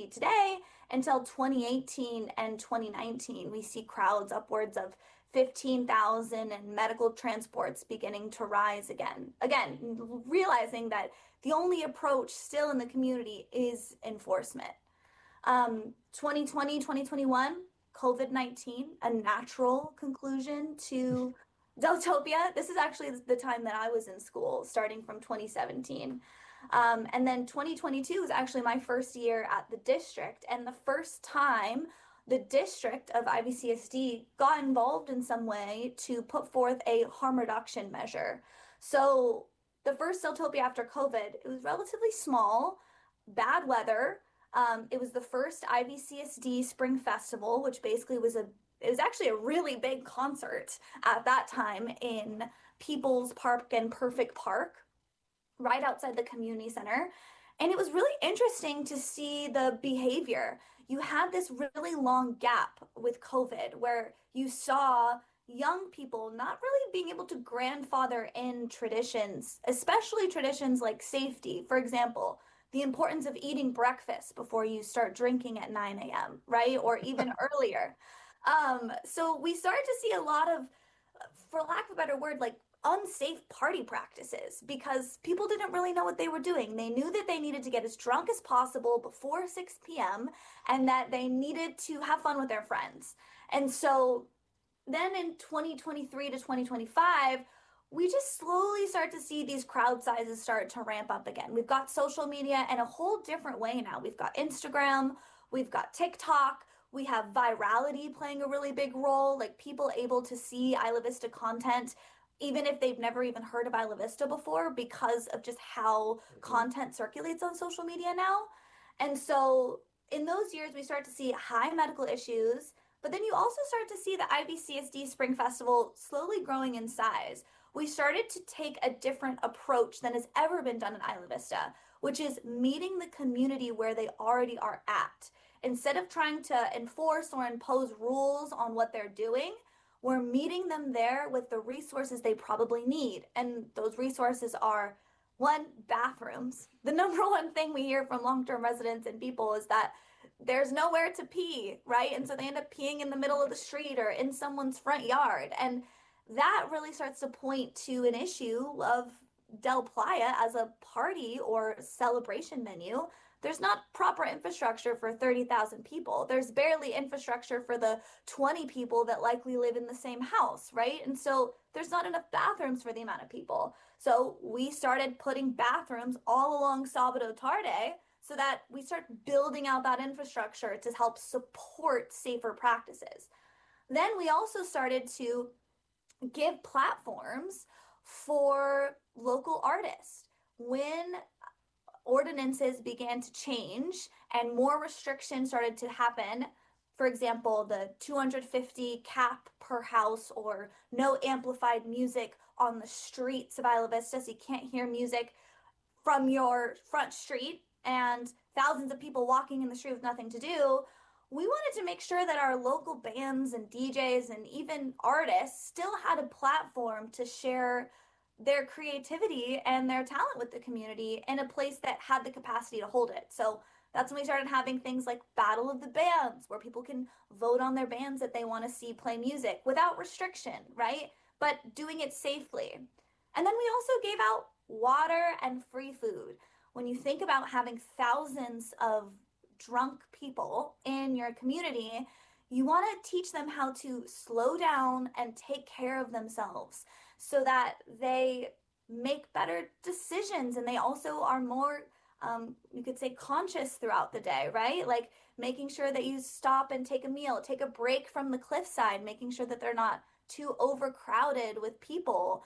today until 2018 and 2019. We see crowds upwards of 15,000 and medical transports beginning to rise again. Again, realizing that the only approach still in the community is enforcement. 2020, 2021, COVID-19, a natural conclusion to Deltopia. This is actually the time that I was in school, starting from 2017. And then 2022 was actually my first year at the district, and the first time the district of IVCSD got involved in some way to put forth a harm reduction measure. So the first Deltopia after COVID, it was relatively small, bad weather. It was the first IVCSD Spring Festival, which basically it was actually a really big concert at that time in People's Park and Perfect Park, right outside the community center. And it was really interesting to see the behavior. You had this really long gap with COVID where you saw young people not really being able to grandfather in traditions, especially traditions like safety. For example, the importance of eating breakfast before you start drinking at 9 a.m., right? Or even earlier. So we started to see a lot of, for lack of a better word, like unsafe party practices because people didn't really know what they were doing. They knew that they needed to get as drunk as possible before 6 p.m. and that they needed to have fun with their friends. And so then in 2023 to 2025, we just slowly start to see these crowd sizes start to ramp up again. We've got social media in a whole different way now. We've got Instagram, we've got TikTok, we have virality playing a really big role, like people able to see Isla Vista content even if they've never even heard of Isla Vista before because of just how content circulates on social media now. And so in those years, we start to see high medical issues, but then you also start to see the IVCSD Spring Festival slowly growing in size. We started to take a different approach than has ever been done in Isla Vista, which is meeting the community where they already are at. Instead of trying to enforce or impose rules on what they're doing, we're meeting them there with the resources they probably need. And those resources are one, bathrooms. The number one thing we hear from long-term residents and people is that there's nowhere to pee, right? And so they end up peeing in the middle of the street or in someone's front yard. And that really starts to point to an issue of Del Playa as a party or celebration venue. There's not proper infrastructure for 30,000 people. There's barely infrastructure for the 20 people that likely live in the same house, right? And so there's not enough bathrooms for the amount of people. So we started putting bathrooms all along Sabado Tarde so that we start building out that infrastructure to help support safer practices. Then we also started to give platforms for local artists. When ordinances began to change and more restrictions started to happen, for example, the 250 cap per house or no amplified music on the streets of Isla Vista, so you can't hear music from your front street and thousands of people walking in the street with nothing to do. We wanted to make sure that our local bands and DJs and even artists still had a platform to share their creativity and their talent with the community in a place that had the capacity to hold it. So that's when we started having things like Battle of the Bands, where people can vote on their bands that they want to see play music without restriction, right? But doing it safely. And then we also gave out water and free food. When you think about having thousands of drunk people in your community, you want to teach them how to slow down and take care of themselves so that they make better decisions and they also are more, you could say, conscious throughout the day, right? Like making sure that you stop and take a meal, take a break from the cliffside, making sure that they're not too overcrowded with people.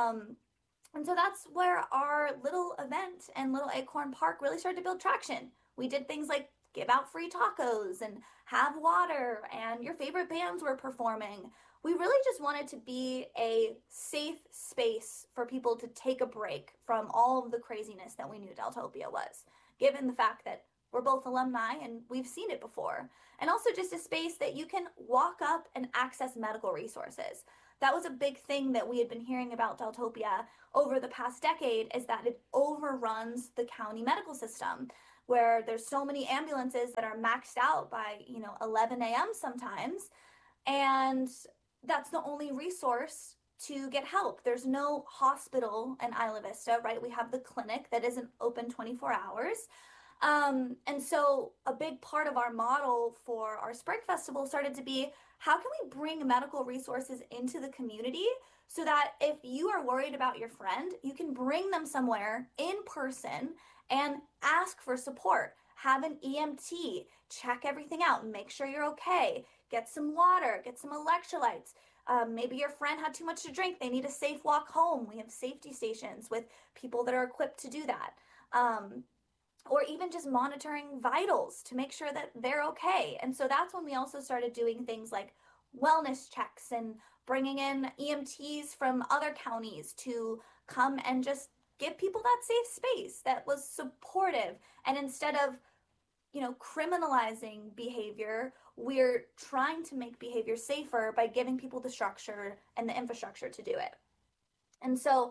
And so that's where our little event and Little Acorn Park really started to build traction. We did things like give out free tacos and have water, and your favorite bands were performing. We really just wanted to be a safe space for people to take a break from all of the craziness that we knew Deltopia was, given the fact that we're both alumni and we've seen it before. And also just a space that you can walk up and access medical resources. That was a big thing that we had been hearing about Deltopia over the past decade, is that it overruns the county medical system. where there's so many ambulances that are maxed out by, 11 a.m. sometimes. And that's the only resource to get help. There's no hospital in Isla Vista, right? We have the clinic that isn't open 24 hours. And so a big part of our model for our Spring Festival started to be how can we bring medical resources into the community so that if you are worried about your friend, you can bring them somewhere in person and ask for support. Have an EMT check everything out, make sure you're okay, get some water, get some electrolytes. Maybe your friend had too much to drink, they need a safe walk home. We have safety stations with people that are equipped to do that. Or even just monitoring vitals to make sure that they're okay. And so that's when we also started doing things like wellness checks and bringing in EMTs from other counties to come and just give people that safe space that was supportive. And instead of, criminalizing behavior, we're trying to make behavior safer by giving people the structure and the infrastructure to do it. And so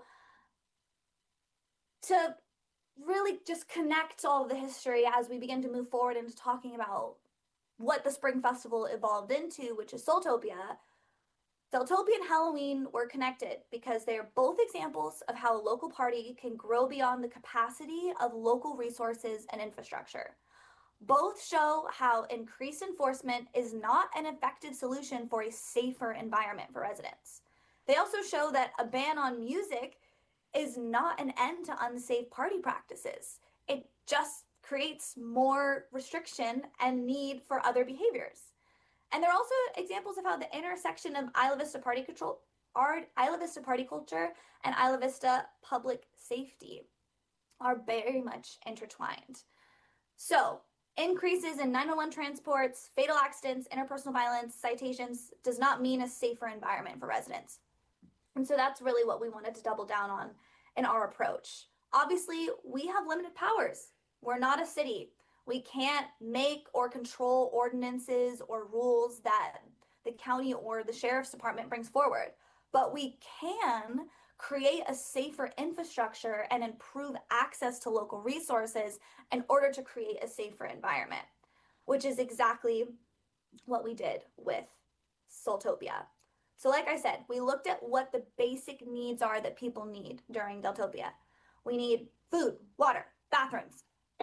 to really just connect all of the history as we begin to move forward into talking about what the Spring Festival evolved into, which is Soultopia. Soultopia and Halloween were connected because they are both examples of how a local party can grow beyond the capacity of local resources and infrastructure. Both show how increased enforcement is not an effective solution for a safer environment for residents. They also show that a ban on music is not an end to unsafe party practices. It just creates more restriction and need for other behaviors. And they're also examples of how the intersection of Isla Vista party control, Isla Vista party culture, and Isla Vista public safety are very much intertwined. So, increases in 911 transports, fatal accidents, interpersonal violence, citations does not mean a safer environment for residents. And so that's really what we wanted to double down on in our approach. Obviously, we have limited powers. We're not a city. We can't make or control ordinances or rules that the county or the sheriff's department brings forward. But we can create a safer infrastructure and improve access to local resources in order to create a safer environment, which is exactly what we did with Soultopia. So like I said, we looked at what the basic needs are that people need during Deltopia. We need food, water, bathrooms,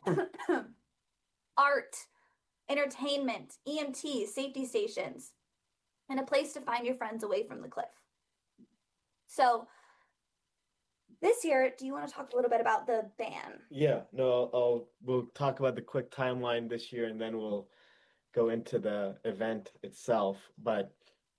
art, entertainment, EMT, safety stations, and a place to find your friends away from the cliff. So this year, do you want to talk a little bit about the ban? Yeah, no, we'll talk about the quick timeline this year and then we'll go into the event itself. But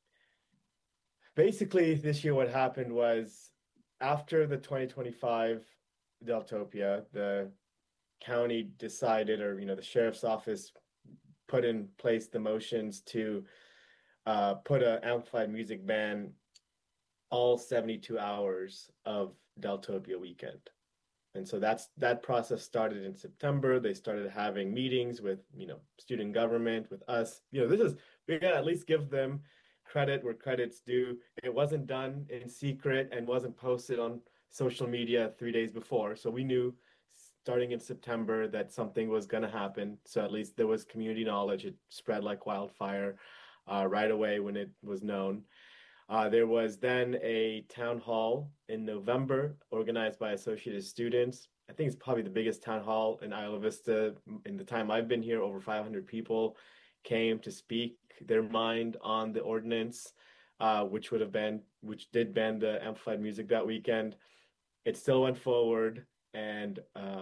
basically, this year, what happened was after the 2025 Deltopia, the county decided, or the sheriff's office put in place the motions to put an amplified music ban all 72 hours of Deltopia weekend. And so that process started in September. They started having meetings with, student government, with us. We gotta at least give them credit where credit's due. It wasn't done in secret and wasn't posted on social media 3 days before. So we knew starting in September that something was gonna happen. So at least there was community knowledge. It spread like wildfire right away when it was known. There was then a town hall in November organized by Associated Students. I think it's probably the biggest town hall in Isla Vista in the time I've been here. Over 500 people came to speak their mind on the ordinance, which did ban the amplified music that weekend. It still went forward, and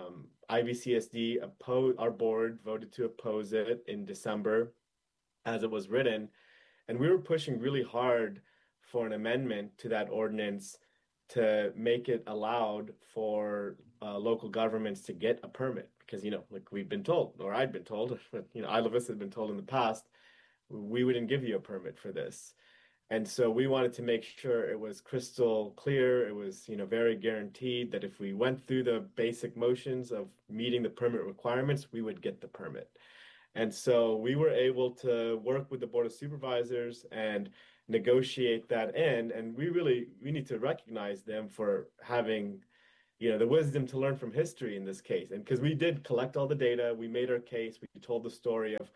IVCSD our board voted to oppose it in December as it was written. And we were pushing really hard for an amendment to that ordinance to make it allowed for local governments to get a permit. Because, like we've been told, or I'd been told, Isla Vista had been told in the past, we wouldn't give you a permit for this. And so we wanted to make sure it was crystal clear. It was, very guaranteed that if we went through the basic motions of meeting the permit requirements, we would get the permit. And so we were able to work with the Board of Supervisors and negotiate that in. And we need to recognize them for having, the wisdom to learn from history in this case. And because we did collect all the data, we made our case, we told the story of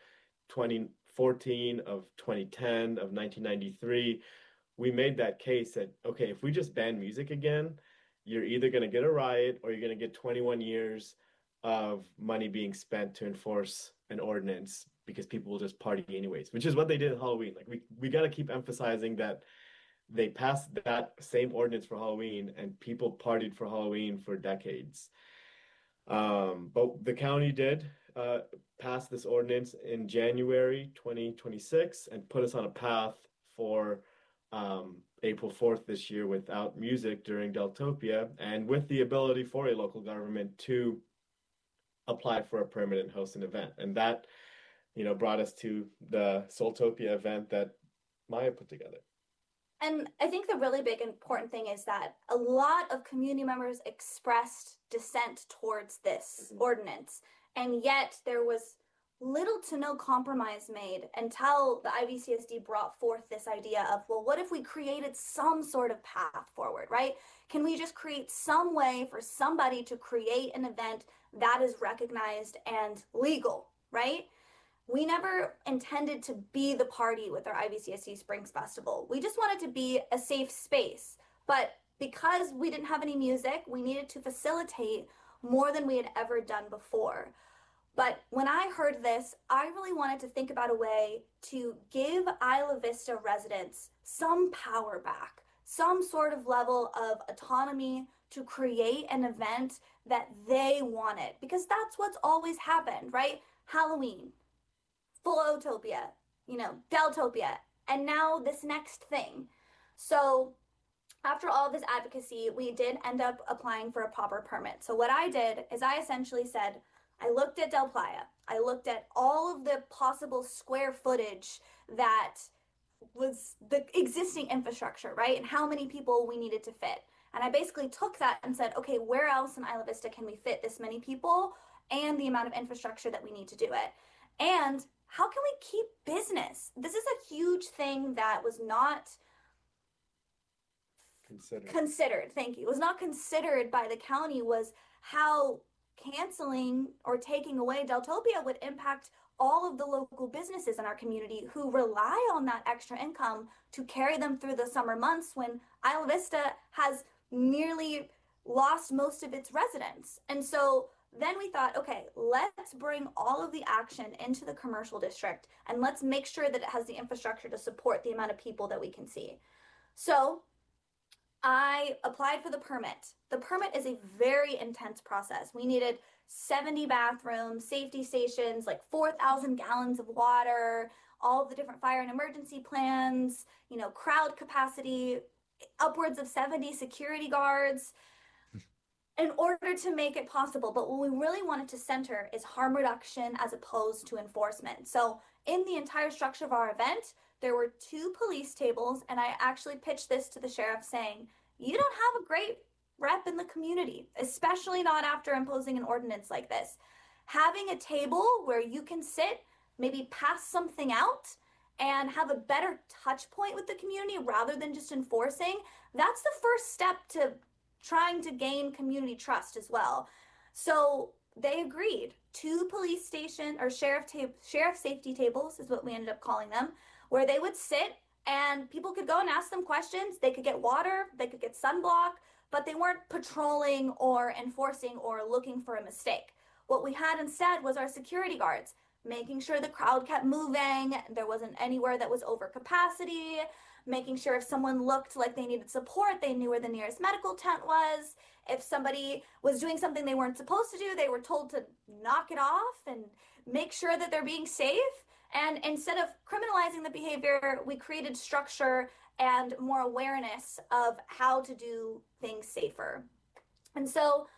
2014, of 2010, of 1993. We made that case that, okay, if we just ban music again, you're either going to get a riot or you're going to get 21 years of money being spent to enforce an ordinance because people will just party anyways, which is what they did at Halloween. Like we got to keep emphasizing that they passed that same ordinance for Halloween and people partied for Halloween for decades. But the county did pass this ordinance in January 2026 and put us on a path for April 4th this year without music during Deltopia, and with the ability for a local government to apply for a permit and host an event. And that, brought us to the Soultopia event that Maya put together. And I think the really big important thing is that a lot of community members expressed dissent towards this ordinance, and yet there was little to no compromise made until the IVCSD brought forth this idea of, well, what if we created some sort of path forward, right? Can we just create some way for somebody to create an event that is recognized and legal, right? We never intended to be the party with our IVCSD Springs Festival. We just wanted to be a safe space. But because we didn't have any music, we needed to facilitate more than we had ever done before. But when I heard this, I really wanted to think about a way to give Isla Vista residents some power back, some sort of level of autonomy to create an event that they wanted. Because that's what's always happened, right? Halloween, Fullotopia, Deltopia, and now this next thing. So after all this advocacy, we did end up applying for a proper permit. So what I did is I essentially said, I looked at Del Playa. I looked at all of the possible square footage that was the existing infrastructure, right? And how many people we needed to fit. And I basically took that and said, okay, where else in Isla Vista can we fit this many people and the amount of infrastructure that we need to do it? And how can we keep business? This is a huge thing that was not considered. Thank you. It was not considered by the county, was how canceling or taking away Deltopia would impact all of the local businesses in our community who rely on that extra income to carry them through the summer months when Isla Vista has nearly lost most of its residents. And so then we thought, okay, let's bring all of the action into the commercial district and let's make sure that it has the infrastructure to support the amount of people that we can see. So I applied for the permit. The permit is a very intense process. We needed 70 bathrooms, safety stations, like 4,000 gallons of water, all of the different fire and emergency plans, crowd capacity, upwards of 70 security guards in order to make it possible. But what we really wanted to center is harm reduction as opposed to enforcement. So in the entire structure of our event, there were 2 police tables, and I actually pitched this to the sheriff saying, you don't have a great rep in the community, especially not after imposing an ordinance like this. Having a table where you can sit, maybe pass something out, and have a better touch point with the community rather than just enforcing, that's the first step to trying to gain community trust as well. So they agreed. 2 police station or sheriff safety tables is what we ended up calling them, where they would sit and people could go and ask them questions. They could get water, they could get sunblock, but they weren't patrolling or enforcing or looking for a mistake. What we had instead was our security guards, making sure the crowd kept moving, there wasn't anywhere that was over capacity, making sure if someone looked like they needed support, they knew where the nearest medical tent was. If somebody was doing something they weren't supposed to do, they were told to knock it off and make sure that they're being safe. And instead of criminalizing the behavior, we created structure and more awareness of how to do things safer. And so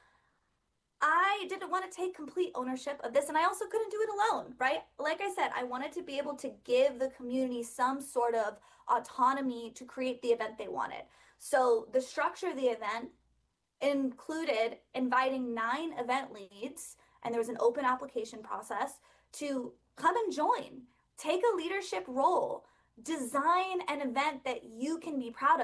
I didn't want to take complete ownership of this, and I also couldn't do it alone, right? Like I said, I wanted to be able to give the community some sort of autonomy to create the event they wanted. So the structure of the event included inviting 9 event leads, and there was an open application process to come and join, take a leadership role, design an event that you can be proud of.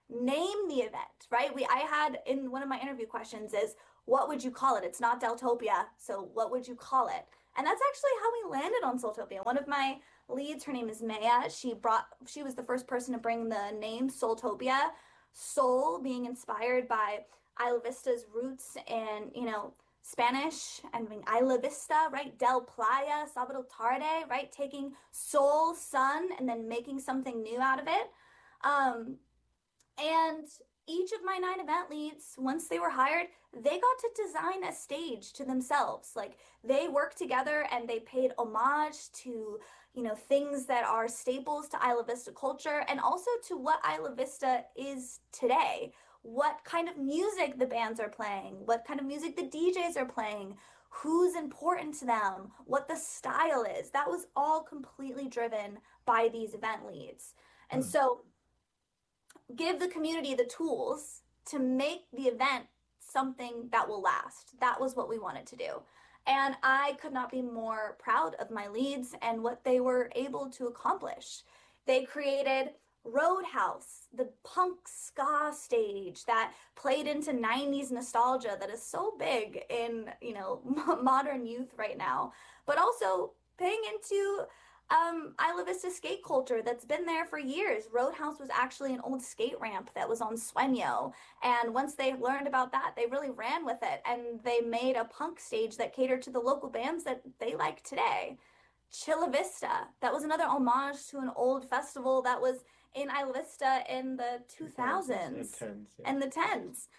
name the event, right? I had in one of my interview questions is, what would you call it? It's not Deltopia, so what would you call it? And that's actually how we landed on Soultopia. One of my leads, her name is Maya. She was the first person to bring the name Soultopia, soul being inspired by Isla Vista's roots in, Spanish and being Isla Vista, right? Del Playa, Sabado Tarde, right? Taking soul, sun, and then making something new out of it. Um, and each of my 9 event leads, once they were hired, they got to design a stage to themselves. Like they worked together and they paid homage to, things that are staples to Isla Vista culture and also to what Isla Vista is today. What kind of music the bands are playing, what kind of music the DJs are playing, who's important to them, what the style is. That was all completely driven by these event leads. And so give the community the tools to make the event something that will last. That was what we wanted to do. And I could not be more proud of my leads and what they were able to accomplish. They created Roadhouse, the punk ska stage that played into 90s nostalgia that is so big in, modern youth right now, but also paying into Isla Vista skate culture that's been there for years. Roadhouse was actually an old skate ramp that was on Sueño. And once they learned about that, they really ran with it. And they made a punk stage that catered to the local bands that they like today. Chilla Vista, that was another homage to an old festival that was in Isla Vista in the 2000s and the 10s.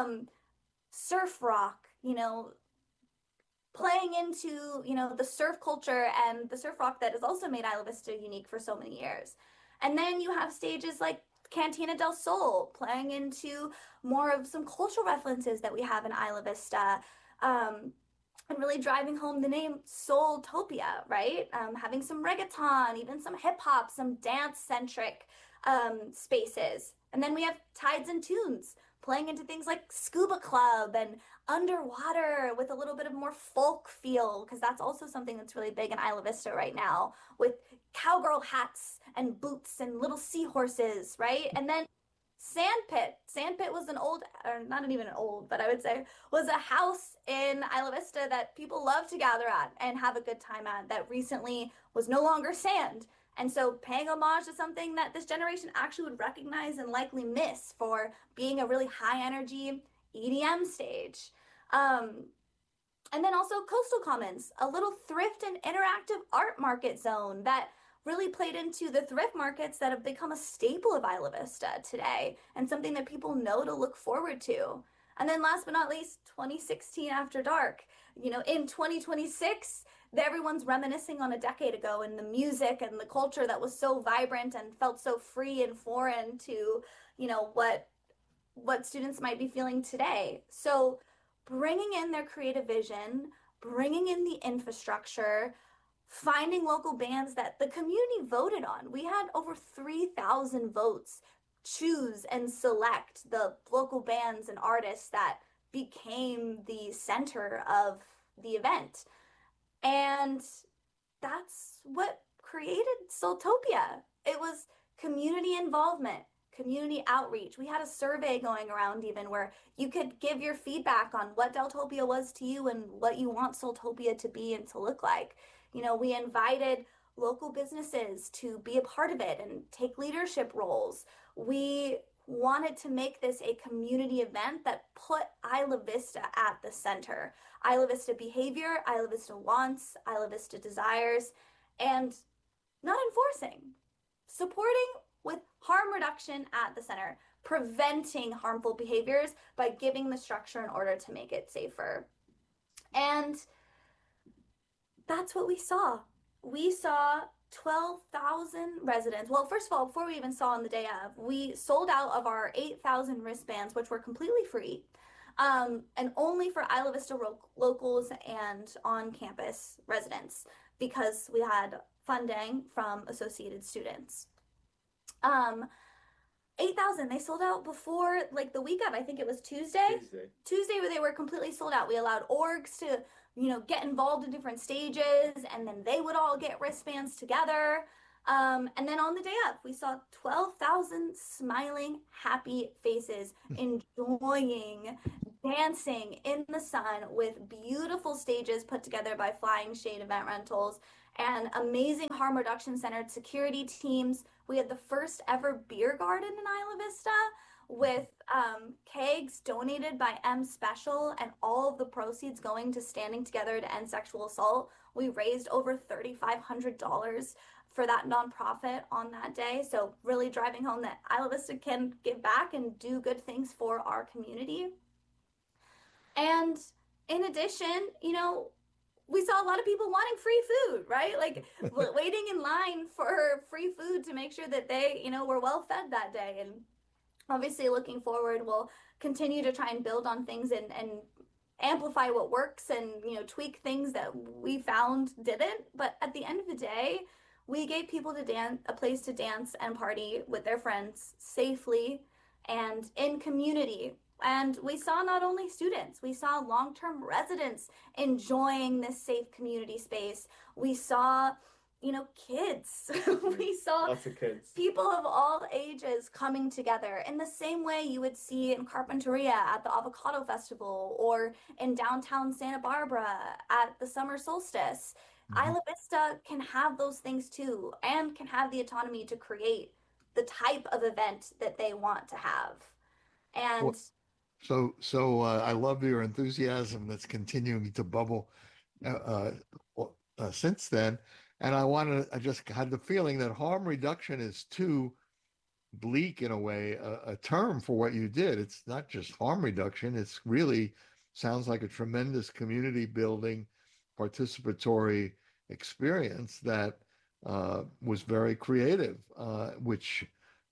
Surf rock, playing into, the surf culture and the surf rock that has also made Isla Vista unique for so many years. And then you have stages like Cantina del Sol playing into more of some cultural references that we have in Isla Vista, and really driving home the name Soultopia, right? Having some reggaeton, even some hip hop, some dance centric spaces. And then we have Tides and Tunes playing into things like Scuba Club and underwater with a little bit of more folk feel, because that's also something that's really big in Isla Vista right now, with cowgirl hats and boots and little seahorses, right? And then Sandpit. Sandpit was an old, or not even an old, but I would say was a house in Isla Vista that people love to gather at and have a good time at that recently was no longer sand. And so paying homage to something that this generation actually would recognize and likely miss for being a really high energy EDM stage. And then also Coastal Commons, a little thrift and interactive art market zone that really played into the thrift markets that have become a staple of Isla Vista today and something that people know to look forward to. And then last but not least, 2016 After Dark. In 2026, everyone's reminiscing on a decade ago and the music and the culture that was so vibrant and felt so free and foreign to, what students might be feeling today. So bringing in their creative vision, bringing in the infrastructure, finding local bands that the community voted on. We had over 3,000 votes choose and select the local bands and artists that became the center of the event. And that's what created Soultopia. It was community involvement, community outreach. We had a survey going around even where you could give your feedback on what Deltopia was to you and what you want Soultopia to be and to look like. We invited local businesses to be a part of it and take leadership roles. We wanted to make this a community event that put Isla Vista at the center. Isla Vista behavior, Isla Vista wants, Isla Vista desires, and not enforcing. Supporting with harm reduction at the center, preventing harmful behaviors by giving the structure in order to make it safer. And that's what we saw. We saw 12,000 residents. Well, first of all, before we even saw on the day of, we sold out of our 8,000 wristbands, which were completely free, and only for Isla Vista locals and on-campus residents because we had funding from Associated Students. 8,000, they sold out before the week of, I think it was Tuesday where they were completely sold out. We allowed orgs to get involved in different stages, and then they would all get wristbands together. And then on the day of, we saw 12,000 smiling, happy faces, enjoying, dancing in the sun with beautiful stages put together by Flying Shade Event Rentals and amazing harm reduction centered security teams. We had the first ever beer garden in Isla Vista with kegs donated by M Special and all of the proceeds going to Standing Together to End Sexual Assault. We raised over $3,500 for that nonprofit on that day. So really driving home that Isla Vista can give back and do good things for our community. And in addition, we saw a lot of people wanting free food, right? Like waiting in line for free food to make sure that they, were well fed that day. And obviously looking forward, we'll continue to try and build on things and amplify what works and, tweak things that we found didn't. But at the end of the day, we gave people to dance, a place to dance and party with their friends safely and in community. And we saw not only students, we saw long-term residents enjoying this safe community space. We saw, kids. We saw lots of kids, people of all ages coming together in the same way you would see in Carpinteria at the Avocado Festival or in downtown Santa Barbara at the summer solstice. Isla Vista can have those things too, and can have the autonomy to create the type of event that they want to have. And I love your enthusiasm that's continuing to bubble since then. And I just had the feeling that harm reduction is too bleak in a way, a term for what you did. It's not just harm reduction. It's really sounds like a tremendous community building, participatory experience that was very creative, which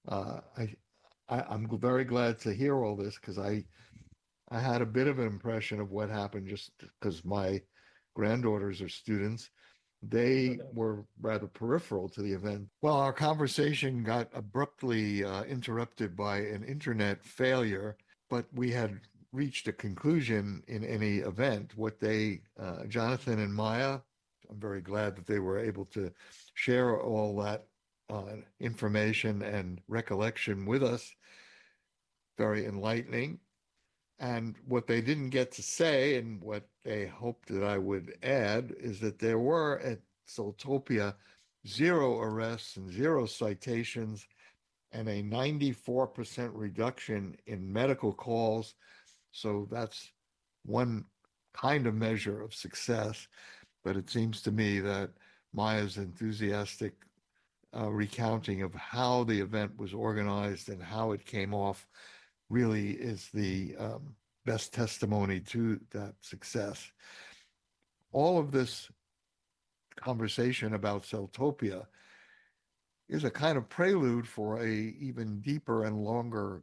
I'm very glad to hear all this, because I had a bit of an impression of what happened just because my granddaughters are students. They were rather peripheral to the event. Well, our conversation got abruptly interrupted by an internet failure, but we had reached a conclusion in any event. What Jonathan and Maya, I'm very glad that they were able to share all that information and recollection with us. Very enlightening. And what they didn't get to say, and what they hoped that I would add, is that there were at Soultopia 0 arrests and 0 citations and a 94% reduction in medical calls. So that's one kind of measure of success. But it seems to me that Maya's enthusiastic recounting of how the event was organized and how it came off really is the best testimony to that success. All of this conversation about Soultopia is a kind of prelude for a even deeper and longer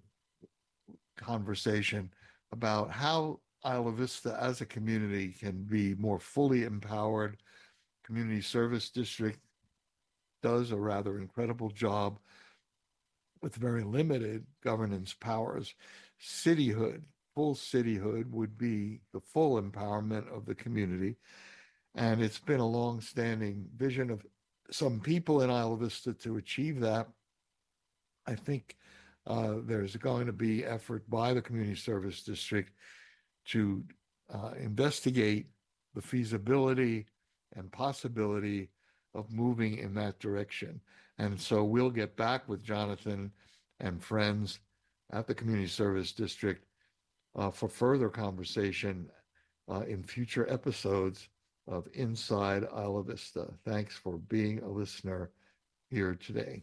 conversation about how Isla Vista as a community can be more fully empowered. Community Service District does a rather incredible job with very limited governance powers. Cityhood, full cityhood, would be the full empowerment of the community. And it's been a long-standing vision of some people in Isla Vista to achieve that. I think there's going to be effort by the Community Service District to investigate the feasibility and possibility of moving in that direction. And so we'll get back with Jonathan and friends at the Community Service District for further conversation in future episodes of Inside Isla Vista. Thanks for being a listener here today.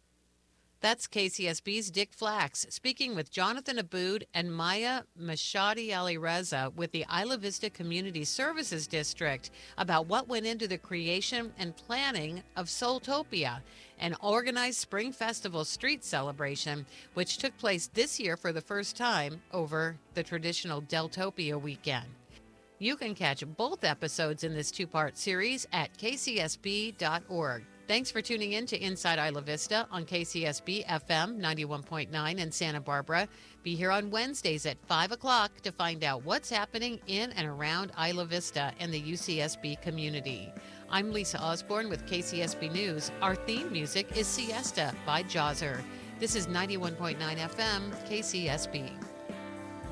That's KCSB's Dick Flax speaking with Jonathan Aboud and Maya Mashadi Ali Reza with the Isla Vista Community Services District about what went into the creation and planning of Soultopia, an organized spring festival street celebration which took place this year for the first time over the traditional Deltopia weekend. You can catch both episodes in this two-part series at kcsb.org. Thanks for tuning in to Inside Isla Vista on KCSB FM 91.9 in Santa Barbara. Be here on Wednesdays at 5 o'clock to find out what's happening in and around Isla Vista and the UCSB community. I'm Lisa Osborne with KCSB News. Our theme music is Siesta by Jawser. This is 91.9 FM, KCSB.